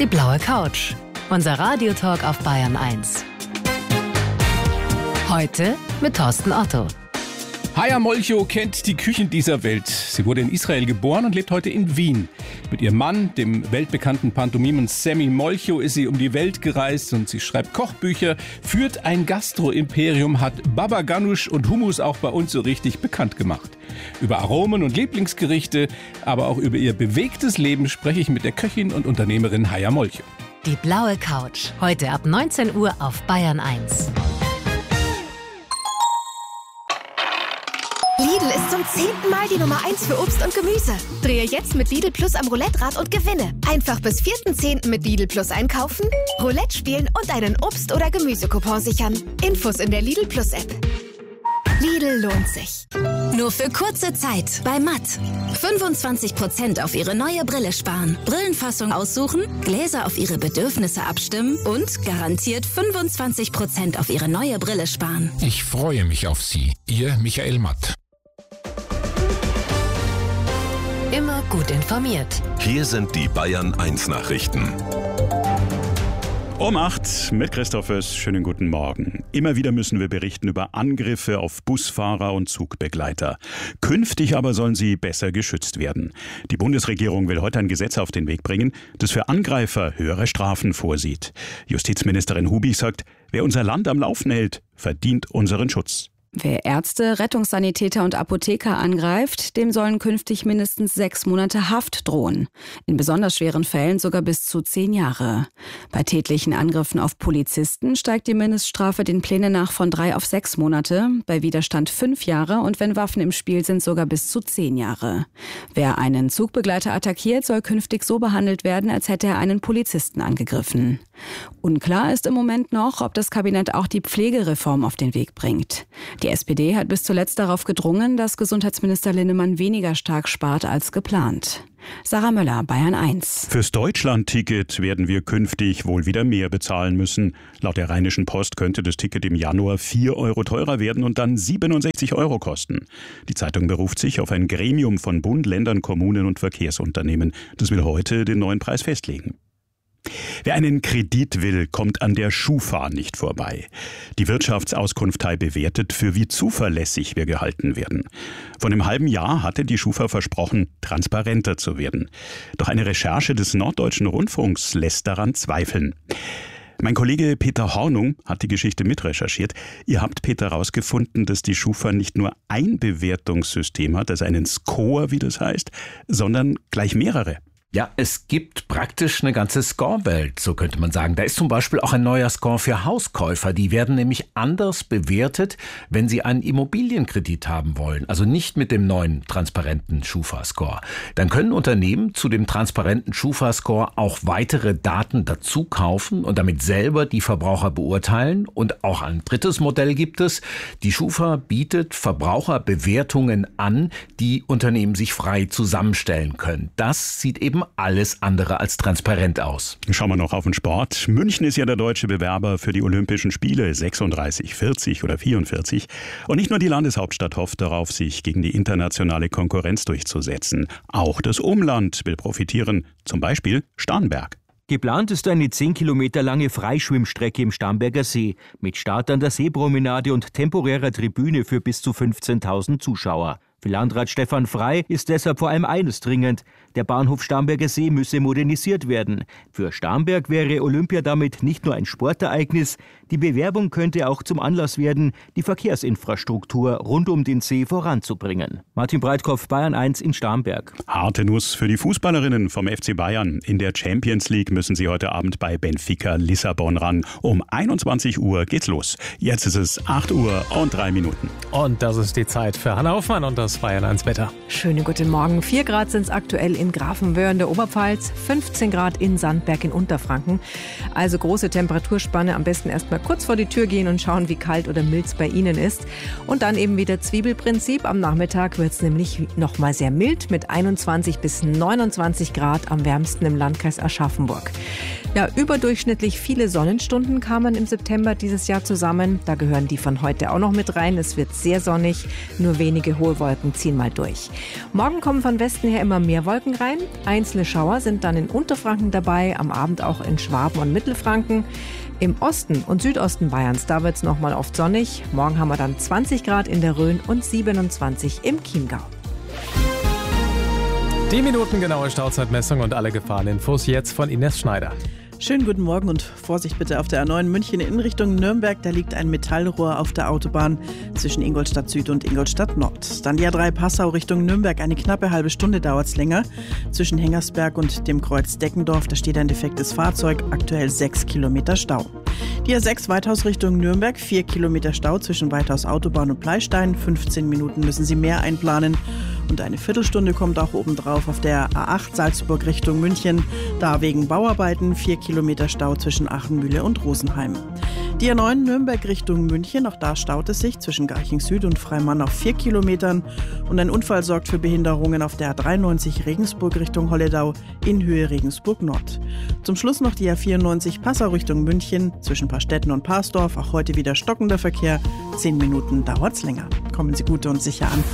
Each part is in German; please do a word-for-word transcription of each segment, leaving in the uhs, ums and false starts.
Die blaue Couch. Unser Radiotalk auf Bayern eins. Heute mit Thorsten Otto. Haya Molcho kennt die Küchen dieser Welt. Sie wurde in Israel geboren und lebt heute in Wien. Mit ihrem Mann, dem weltbekannten Pantomimen Sammy Molcho, ist sie um die Welt gereist und sie schreibt Kochbücher, führt ein Gastro-Imperium, hat Baba Ganoush und Hummus auch bei uns so richtig bekannt gemacht. Über Aromen und Lieblingsgerichte, aber auch über ihr bewegtes Leben spreche ich mit der Köchin und Unternehmerin Haya Molcho. Die blaue Couch. Heute ab neunzehn Uhr auf Bayern eins. Lidl ist zum zehnten Mal die Nummer eins für Obst und Gemüse. Drehe jetzt mit Lidl Plus am Roulette-Rad und gewinne. Einfach bis vierten zehnten mit Lidl Plus einkaufen, Roulette spielen und einen Obst- oder Gemüsecoupon sichern. Infos in der Lidl Plus App. Lidl lohnt sich. Nur für kurze Zeit bei Matt. fünfundzwanzig Prozent auf Ihre neue Brille sparen. Brillenfassung aussuchen, Gläser auf Ihre Bedürfnisse abstimmen und garantiert fünfundzwanzig Prozent auf Ihre neue Brille sparen. Ich freue mich auf Sie. Ihr Michael Matt. Immer gut informiert. Hier sind die Bayern eins Nachrichten. Um acht mit Christoph Oess. Schönen guten Morgen. Immer wieder müssen wir berichten über Angriffe auf Busfahrer und Zugbegleiter. Künftig aber sollen sie besser geschützt werden. Die Bundesregierung will heute ein Gesetz auf den Weg bringen, das für Angreifer höhere Strafen vorsieht. Justizministerin Hubig sagt, wer unser Land am Laufen hält, verdient unseren Schutz. Wer Ärzte, Rettungssanitäter und Apotheker angreift, dem sollen künftig mindestens sechs Monate Haft drohen. In besonders schweren Fällen sogar bis zu zehn Jahre. Bei tätlichen Angriffen auf Polizisten steigt die Mindeststrafe den Plänen nach von drei auf sechs Monate, bei Widerstand fünf Jahre und wenn Waffen im Spiel sind, sogar bis zu zehn Jahre. Wer einen Zugbegleiter attackiert, soll künftig so behandelt werden, als hätte er einen Polizisten angegriffen. Unklar ist im Moment noch, ob das Kabinett auch die Pflegereform auf den Weg bringt. Die S P D hat bis zuletzt darauf gedrungen, dass Gesundheitsminister Linnemann weniger stark spart als geplant. Sarah Möller, Bayern eins. Fürs Deutschland-Ticket werden wir künftig wohl wieder mehr bezahlen müssen. Laut der Rheinischen Post könnte das Ticket im Januar vier Euro teurer werden und dann siebenundsechzig Euro kosten. Die Zeitung beruft sich auf ein Gremium von Bund, Ländern, Kommunen und Verkehrsunternehmen. Das will heute den neuen Preis festlegen. Wer einen Kredit will, kommt an der Schufa nicht vorbei. Die Wirtschaftsauskunftei bewertet, für wie zuverlässig wir gehalten werden. Vor einem halben Jahr hatte die Schufa versprochen, transparenter zu werden. Doch eine Recherche des Norddeutschen Rundfunks lässt daran zweifeln. Mein Kollege Peter Hornung hat die Geschichte mitrecherchiert. Ihr habt, Peter, herausgefunden, dass die Schufa nicht nur ein Bewertungssystem hat, also einen Score, wie das heißt, sondern gleich mehrere. Ja, es gibt praktisch eine ganze Scorewelt, so könnte man sagen. Da ist zum Beispiel auch ein neuer Score für Hauskäufer. Die werden nämlich anders bewertet, wenn sie einen Immobilienkredit haben wollen. Also nicht mit dem neuen transparenten Schufa-Score. Dann können Unternehmen zu dem transparenten Schufa-Score auch weitere Daten dazu kaufen und damit selber die Verbraucher beurteilen. Und auch ein drittes Modell gibt es. Die Schufa bietet Verbraucherbewertungen an, die Unternehmen sich frei zusammenstellen können. Das sieht eben alles andere als transparent aus. Schauen wir noch auf den Sport. München ist ja der deutsche Bewerber für die Olympischen Spiele, sechsunddreißig, vierzig oder vierundvierzig. Und nicht nur die Landeshauptstadt hofft darauf, sich gegen die internationale Konkurrenz durchzusetzen. Auch das Umland will profitieren, zum Beispiel Starnberg. Geplant ist eine zehn Kilometer lange Freischwimmstrecke im Starnberger See mit Start an der Seepromenade und temporärer Tribüne für bis zu fünfzehntausend Zuschauer. Für Landrat Stefan Frey ist deshalb vor allem eines dringend: Der Bahnhof Starnberger See müsse modernisiert werden. Für Starnberg wäre Olympia damit nicht nur ein Sportereignis, die Bewerbung könnte auch zum Anlass werden, die Verkehrsinfrastruktur rund um den See voranzubringen. Martin Breitkopf, Bayern eins in Starnberg. Harte Nuss für die Fußballerinnen vom F C Bayern. In der Champions League müssen sie heute Abend bei Benfica Lissabon ran. Um einundzwanzig Uhr geht's los. Jetzt ist es acht Uhr und drei Minuten. Und das ist die Zeit für Hanna Hoffmann und das Bayern eins Wetter. Schönen guten Morgen. vier Grad sind es aktuell in Grafenwöhr in der Oberpfalz, fünfzehn Grad in Sandberg in Unterfranken. Also große Temperaturspanne. Am besten erst mal kurz vor die Tür gehen und schauen, wie kalt oder mild es bei Ihnen ist. Und dann eben wieder Zwiebelprinzip. Am Nachmittag wird es nämlich noch mal sehr mild mit einundzwanzig bis neunundzwanzig Grad, am wärmsten im Landkreis Aschaffenburg. Ja, überdurchschnittlich viele Sonnenstunden kamen im September dieses Jahr zusammen. Da gehören die von heute auch noch mit rein. Es wird sehr sonnig, nur wenige hohe Wolken ziehen mal durch. Morgen kommen von Westen her immer mehr Wolken Wolken rein. Einzelne Schauer sind dann in Unterfranken dabei, am Abend auch in Schwaben und Mittelfranken. Im Osten und Südosten Bayerns, da wird es nochmal oft sonnig. Morgen haben wir dann zwanzig Grad in der Rhön und siebenundzwanzig im Chiemgau. Die minutengenaue Stauzeitmessung und alle Gefahreninfos jetzt von Ines Schneider. Schönen guten Morgen und Vorsicht bitte auf der A neun München in Richtung Nürnberg. Da liegt ein Metallrohr auf der Autobahn zwischen Ingolstadt Süd und Ingolstadt Nord. Dann die A drei Passau Richtung Nürnberg. Eine knappe halbe Stunde dauert es länger. Zwischen Hengersberg und dem Kreuz Deckendorf, da steht ein defektes Fahrzeug. Aktuell sechs Kilometer Stau. Die A sechs Weithaus Richtung Nürnberg. vier Kilometer Stau zwischen Weithaus Autobahn und Pleistein. fünfzehn Minuten müssen Sie mehr einplanen. Und eine Viertelstunde kommt auch obendrauf auf der A acht Salzburg Richtung München. Da wegen Bauarbeiten vier Kilometer Stau zwischen Achenmühle und Rosenheim. Die A neun Nürnberg Richtung München, auch da staut es sich zwischen Garching Süd und Freimann auf vier Kilometern. Und ein Unfall sorgt für Behinderungen auf der A dreiundneunzig Regensburg Richtung Holledau in Höhe Regensburg Nord. Zum Schluss noch die A vierundneunzig Passau Richtung München zwischen Paarstetten und Parsdorf. Auch heute wieder stockender Verkehr. Zehn Minuten dauert's länger. Kommen Sie gut und sicher an.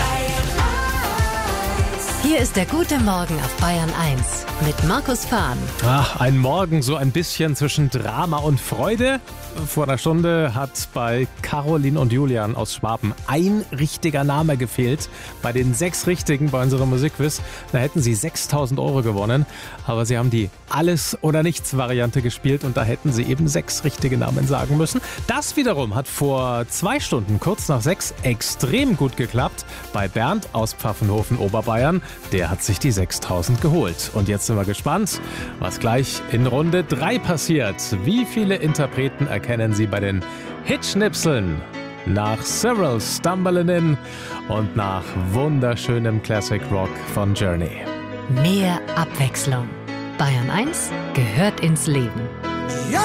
Hier ist der gute Morgen auf Bayern eins mit Markus Fahn. Ach, ein Morgen so ein bisschen zwischen Drama und Freude. Vor einer Stunde hat bei Caroline und Julian aus Schwaben ein richtiger Name gefehlt. Bei den sechs Richtigen bei unserem Musikquiz, da hätten sie sechstausend Euro gewonnen. Aber sie haben die Alles-oder-Nichts-Variante gespielt und da hätten sie eben sechs richtige Namen sagen müssen. Das wiederum hat vor zwei Stunden, kurz nach sechs, extrem gut geklappt bei Bernd aus Pfaffenhofen, Oberbayern. Der hat sich die sechstausend geholt. Und jetzt sind wir gespannt, was gleich in Runde drei passiert. Wie viele Interpreten erkennen Sie bei den Hitschnipseln? Nach Cyril Stumbling In und nach wunderschönem Classic Rock von Journey. Mehr Abwechslung. Bayern eins gehört ins Leben. Ja,